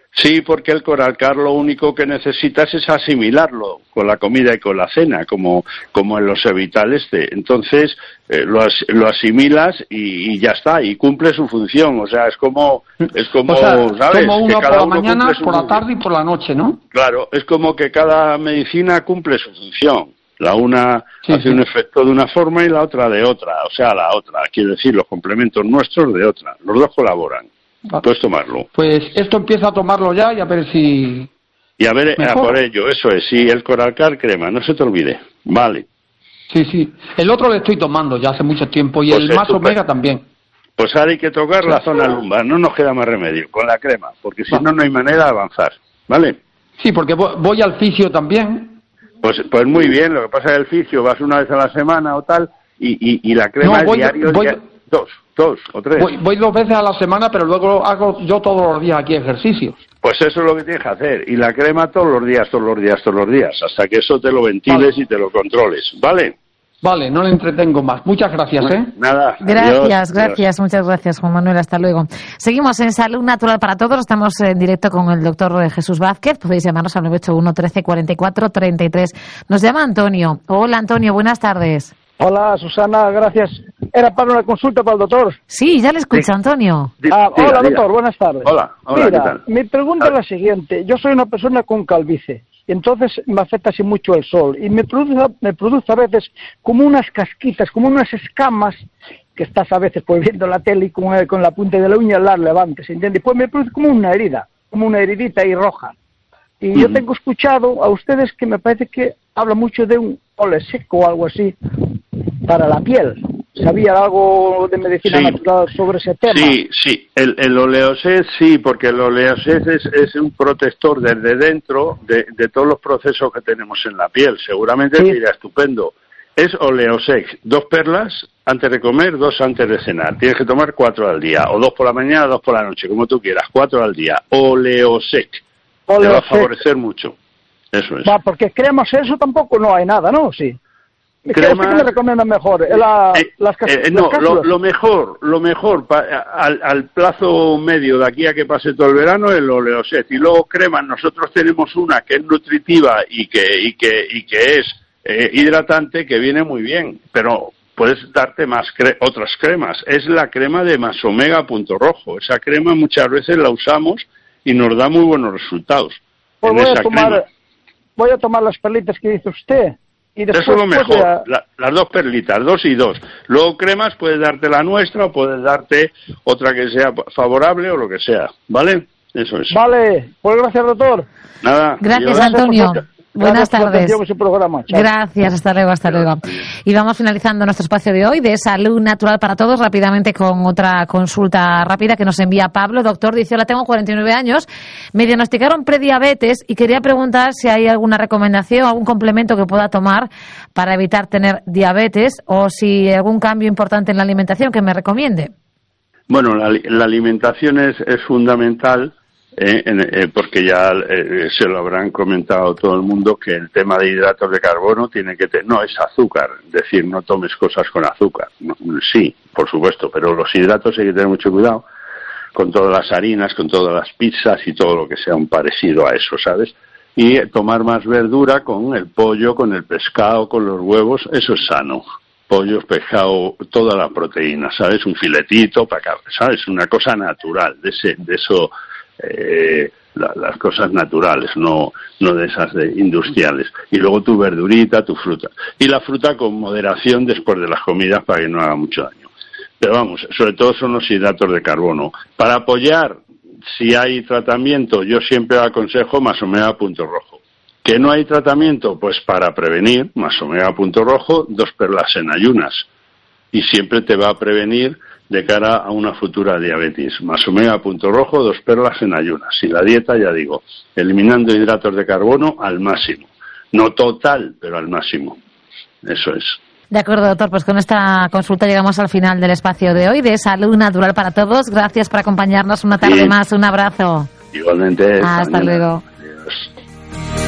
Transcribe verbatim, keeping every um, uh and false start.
Sí, porque el Coralcar lo único que necesitas es asimilarlo con la comida y con la cena, como, como en los Evital este. Entonces, eh, lo, as, lo asimilas y, y ya está, y cumple su función. O sea, es como, es como, o sea, ¿sabes? Como uno que cada por la uno mañana, cumple su por la función. tarde y por la noche, ¿no? Claro, es como que cada medicina cumple su función. La una Sí, hace sí. un efecto de una forma y la otra de otra. O sea, la otra, quiero decir, los complementos nuestros de otra. Los dos colaboran. Ah, Puedes tomarlo. Pues esto empiezo a tomarlo ya y a ver si... Y a ver, a Mejor. por ello, eso es, sí, el Coralcar crema, no se te olvide. Vale. Sí, sí. El otro le estoy tomando ya hace mucho tiempo y Pues el más estupendo. omega también. Pues ahora hay que tocar la zona lumbar, no nos queda más remedio, con la crema, porque si Va. no, no hay manera de avanzar. ¿Vale? Sí, porque voy, voy al fisio también. Pues, pues muy bien, lo que pasa es que el fisio vas una vez a la semana o tal, y, y, y la crema No, es voy- diario, voy- dia- dos, dos o tres. Voy, voy dos veces a la semana, pero luego hago yo todos los días aquí ejercicios. Pues eso es lo que tienes que hacer, y la crema todos los días, todos los días, todos los días, hasta que eso te lo ventiles Vale. y te lo controles, ¿vale? Vale, no le entretengo más. Muchas gracias, ¿eh? Nada. Gracias, adiós, gracias, adiós. muchas gracias, Juan Manuel, hasta luego. Seguimos en Salud Natural para Todos, estamos en directo con el doctor Jesús Vázquez, podéis llamarnos al nueve ocho uno, trece, cuarenta y cuatro, treinta y tres. Nos llama Antonio. Hola, Antonio, buenas tardes. Hola, Susana, gracias. Era para una consulta para el doctor. Sí, ya le escucho, Antonio. Di- Ah, diga, hola, diga. doctor, buenas tardes. Hola, hola, Mira, ¿qué tal? mi pregunta es la siguiente. Yo soy una persona con calvicie, y entonces me afecta así mucho el sol, y me produce, me produce a veces como unas casquitas, como unas escamas, que estás a veces pues viendo la tele y con, el- con la punta de la uña las levantes, ¿entiendes? Pues me produce como una herida, como una heridita ahí roja. Y yo Ujú. tengo escuchado a ustedes que me parece que habla mucho de un ole seco o algo así para la piel. ¿Sabía algo de medicina Sí. natural sobre ese tema? Sí, sí, el, el oleoset sí, porque el oleoset es, es un protector desde dentro de, de todos los procesos que tenemos en la piel. Seguramente Sí. te irá estupendo. Es oleosex, dos perlas antes de comer, dos antes de cenar. Tienes que tomar cuatro al día, o dos por la mañana, dos por la noche, como tú quieras, cuatro al día. Oleosec. Te va a Oleosec. favorecer mucho. Eso es. Va, porque cremas eso tampoco no hay nada, ¿no? Sí. ¿Qué, Cremas- ¿Usted qué me recomienda mejor? La- Eh, las cas- eh, las no, lo, cápsulas. lo mejor, lo mejor pa- al, al plazo medio de aquí a que pase todo el verano el oleoset y luego cremas. Nosotros tenemos una que es nutritiva y que y que y que es eh, hidratante, que viene muy bien, pero puedes darte más cre- otras cremas. Es la crema de Más Omega Punto Rojo. Esa crema muchas veces la usamos y nos da muy buenos resultados. Pues en voy esa a tomar, crema. voy a tomar las perlitas que dice usted. Y después, Eso es lo pues, mejor, ya- la- las dos perlitas, dos y dos. Luego cremas, puedes darte la nuestra o puedes darte otra que sea favorable o lo que sea, ¿vale? Eso es. Vale, pues gracias, doctor. Nada. Gracias, adiós. Antonio. por su- Buenas gracias por su tardes. atención en su programa. Chao. Gracias, hasta luego, hasta luego. Y vamos finalizando nuestro espacio de hoy de Salud Natural para Todos, rápidamente con otra consulta rápida que nos envía Pablo. Doctor, dice, hola, tengo cuarenta y nueve años, me diagnosticaron prediabetes y quería preguntar si hay alguna recomendación, algún complemento que pueda tomar para evitar tener diabetes o si hay algún cambio importante en la alimentación que me recomiende. Bueno, la, la alimentación es, es fundamental, eh, en- eh, porque ya eh, se lo habrán comentado todo el mundo, que el tema de hidratos de carbono tiene que tener, no es azúcar, es decir, no tomes cosas con azúcar. No, sí, por supuesto, pero los hidratos hay que tener mucho cuidado con todas las harinas, con todas las pizzas y todo lo que sea un parecido a eso, ¿sabes? Y eh, tomar más verdura con el pollo, con el pescado, con los huevos, eso es sano. Pollo, pescado, toda la proteína, ¿sabes? Un filetito, para acá, ¿sabes? Una cosa natural, de ese, de eso, eh, la- las cosas naturales, no, no de esas de industriales. Y luego tu verdurita, tu fruta. Y la fruta con moderación después de las comidas para que no haga mucho daño. Pero vamos, sobre todo son los hidratos de carbono. Para apoyar, si hay tratamiento, yo siempre aconsejo Más Omega Punto Rojo. ¿Que no hay tratamiento? Pues para prevenir, Más Omega Punto Rojo, dos perlas en ayunas. Y siempre te va a prevenir de cara a una futura diabetes. Más Omega Punto Rojo, dos perlas en ayunas. Y la dieta, ya digo, eliminando hidratos de carbono al máximo. No total, pero al máximo. Eso es. De acuerdo, doctor, pues con esta consulta llegamos al final del espacio de hoy de Salud Natural para Todos. Gracias por acompañarnos una tarde Bien. más. Un abrazo. Igualmente. Hasta mañana. luego. Adiós.